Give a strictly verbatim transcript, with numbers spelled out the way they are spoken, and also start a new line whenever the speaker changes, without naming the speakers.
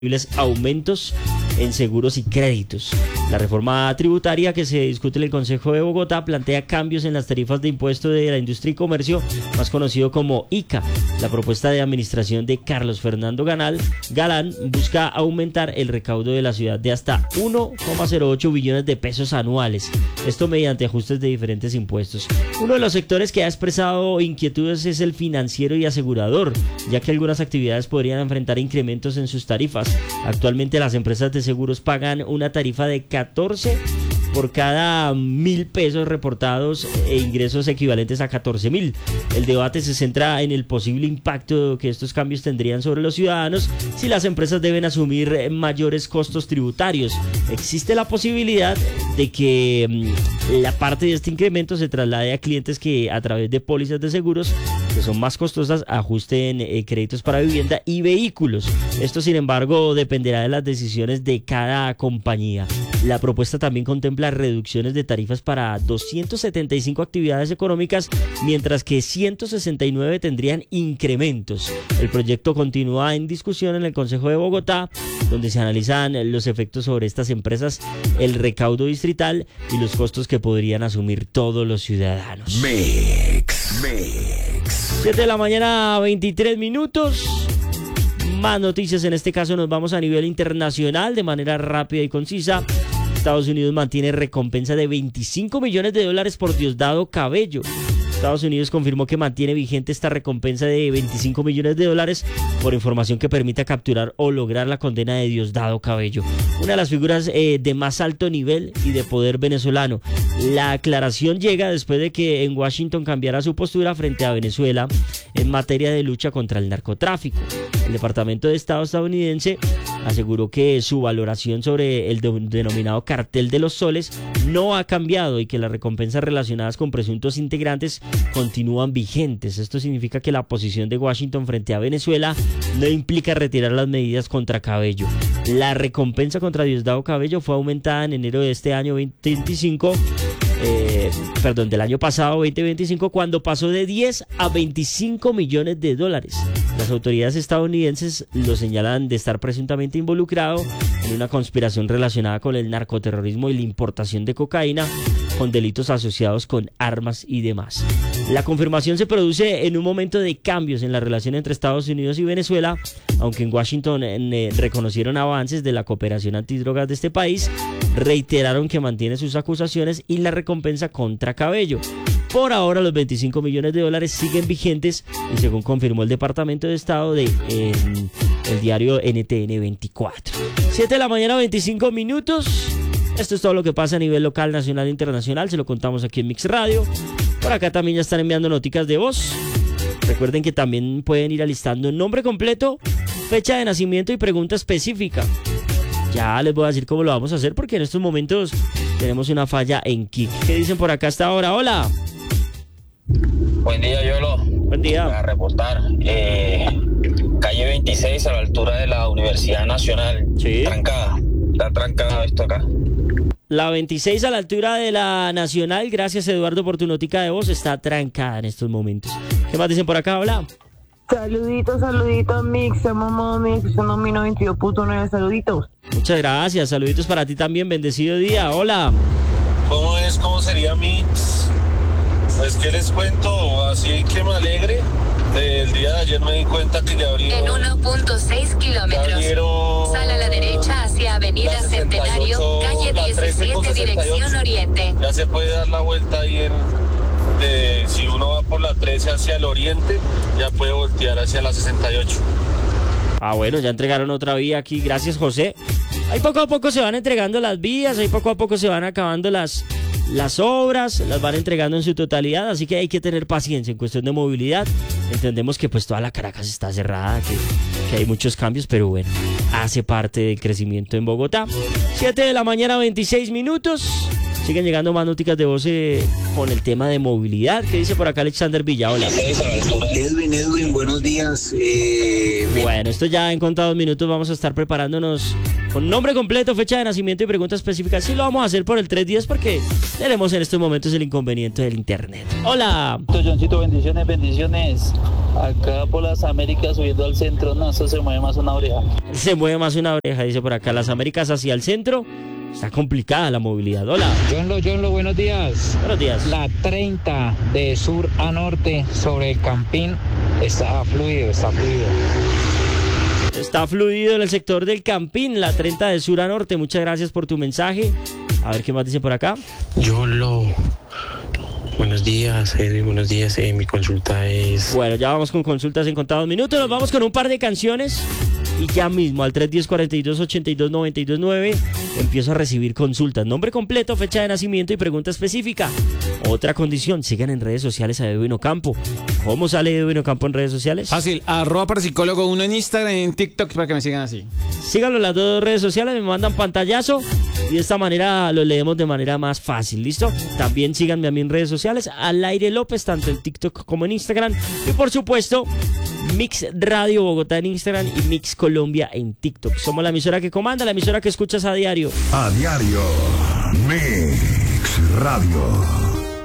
aumentos en seguros y créditos. La reforma tributaria que se discute en el Consejo de Bogotá plantea cambios en las tarifas de impuesto de la industria y comercio, más conocido como I C A. La propuesta de administración de Carlos Fernando Ganal, Galán busca aumentar el recaudo de la ciudad de hasta uno coma cero ocho billones de pesos anuales. Esto mediante ajustes de diferentes impuestos. Uno de los sectores que ha expresado inquietudes es el financiero y asegurador, ya que algunas actividades podrían enfrentar incrementos en sus tarifas. Actualmente las empresas de seguros pagan una tarifa de catorce por cada mil pesos reportados e ingresos equivalentes a catorce mil. El debate se centra en el posible impacto que estos cambios tendrían sobre los ciudadanos si las empresas deben asumir mayores costos tributarios. Existe la posibilidad de que mmm, la parte de este incremento se traslade a clientes que a través de pólizas de seguros que son más costosas ajusten eh, créditos para vivienda y vehículos. Esto, sin embargo, dependerá de las decisiones de cada compañía. La propuesta también contempla reducciones de tarifas para doscientas setenta y cinco actividades económicas, mientras que ciento sesenta y nueve tendrían incrementos. El proyecto continúa en discusión en el Consejo de Bogotá, donde se analizan los efectos sobre estas empresas, el recaudo distrital y los costos que podrían asumir todos los ciudadanos.
Mix, mix.
siete de la mañana, veintitrés minutos. Más noticias, en este caso nos vamos a nivel internacional de manera rápida y concisa. Estados Unidos mantiene recompensa de veinticinco millones de dólares por Diosdado Cabello. Estados Unidos confirmó que mantiene vigente esta recompensa de veinticinco millones de dólares por información que permita capturar o lograr la condena de Diosdado Cabello, una de las figuras eh, de más alto nivel y de poder venezolano. La aclaración llega después de que en Washington cambiara su postura frente a Venezuela en materia de lucha contra el narcotráfico. El Departamento de Estado estadounidense aseguró que su valoración sobre el de- denominado cartel de los soles no ha cambiado y que las recompensas relacionadas con presuntos integrantes continúan vigentes. Esto significa que la posición de Washington frente a Venezuela no implica retirar las medidas contra Cabello. La recompensa contra Diosdado Cabello fue aumentada en enero de este año veinte veinticinco, eh, perdón, del año pasado veinte veinticinco, cuando pasó de diez a veinticinco millones de dólares. Las autoridades estadounidenses lo señalan de estar presuntamente involucrado en una conspiración relacionada con el narcoterrorismo y la importación de cocaína, con delitos asociados con armas y demás. La confirmación se produce en un momento de cambios en la relación entre Estados Unidos y Venezuela, aunque en Washington eh, reconocieron avances de la cooperación antidrogas de este país, reiteraron que mantiene sus acusaciones y la recompensa contra Cabello. Por ahora los veinticinco millones de dólares siguen vigentes y según confirmó el Departamento de Estado de eh, el diario N T N veinticuatro. siete de la mañana, veinticinco minutos. Esto es todo lo que pasa a nivel local, nacional e internacional. Se lo contamos aquí en Mix Radio. Por acá también ya están enviando noticas de voz. Recuerden que también pueden ir alistando nombre completo, fecha de nacimiento y pregunta específica. Ya les voy a decir cómo lo vamos a hacer porque en estos momentos tenemos una falla en Kik. ¿Qué dicen por acá hasta ahora? Hola.
Buen día, Yolo.
Buen día.
Voy a reportar. Eh, calle veintiséis a la altura de la Universidad Nacional.
Sí.
Trancada. Está trancada esto acá.
La veintiséis a la altura de la Nacional, gracias Eduardo por tu notica de voz, está trancada en estos momentos. ¿Qué más dicen por acá? Hola.
Saluditos, saluditos, Mix, mamá, Mix, son mi noventa y dos punto nueve, saluditos.
Muchas gracias, saluditos para ti también, bendecido día. Hola.
¿Cómo es? ¿Cómo sería Mix? Pues que les cuento, así que me alegre. El día de ayer me di cuenta que le abrieron.
En uno punto seis kilómetros.
abrieron
Sale a la derecha hacia Avenida
la sesenta y
Centenario,
ocho,
calle
la trece con
diecisiete,
sesenta y ocho.
dirección oriente.
Ya se puede dar la vuelta ahí en, de, si uno va por la trece hacia el oriente, ya puede voltear hacia la sesenta y ocho.
Ah, bueno, ya entregaron otra vía aquí, gracias José. Ahí poco a poco se van entregando las vías, ahí poco a poco se van acabando las, las obras, las van entregando en su totalidad, así que hay que tener paciencia en cuestión de movilidad. Entendemos que pues toda la Caracas está cerrada, que, que hay muchos cambios, pero bueno, hace parte del crecimiento en Bogotá. siete de la mañana, veintiséis minutos. Siguen llegando más noticias de voz eh, con el tema de movilidad. ¿Qué dice por acá Alexander Villa? Hola.
Edwin, Edwin, buenos días.
días. Eh,
Bueno, esto ya en contados minutos vamos a estar preparándonos con nombre completo, fecha de nacimiento y pregunta específica. Sí lo vamos a hacer por el tres diez porque tenemos en estos momentos el inconveniente del internet. Hola.
Johncito, bendiciones, bendiciones. Acá por las Américas subiendo al centro, no, eso se mueve más una oreja.
Se mueve más una oreja, dice por acá. Las Américas hacia el centro. Está complicada la movilidad. Hola.
Johnlo, Johnlo, buenos días.
Buenos días.
La treinta de sur a norte sobre el Campín está fluido, está fluido.
Está fluido en el sector del Campín, la treinta de sur a norte. Muchas gracias por tu mensaje. A ver qué más dice por acá.
Johnlo. Buenos días, Edwin, buenos días. Eh, mi consulta es...
Bueno, ya vamos con consultas en contados minutos. Nos vamos con un par de canciones. Y ya mismo al tres uno cero, cuarenta y dos, ochenta y dos, noventa y dos nueve empiezo a recibir consultas. Nombre completo, fecha de nacimiento y pregunta específica. Otra condición, sigan en redes sociales a Edwin Ocampo. ¿Cómo sale Edwin Ocampo en redes sociales?
Fácil, arroba parapsicólogo uno en Instagram y en TikTok para que me sigan así.
Síganlo en las dos redes sociales, me mandan pantallazo y de esta manera lo leemos de manera más fácil, ¿listo? También síganme a mí en redes sociales, Al Aire López, tanto en TikTok como en Instagram. Y por supuesto, Mix Radio Bogotá en Instagram y Mix Colombia en TikTok. Somos la emisora que comanda, la emisora que escuchas a diario.
A diario, Mix Radio.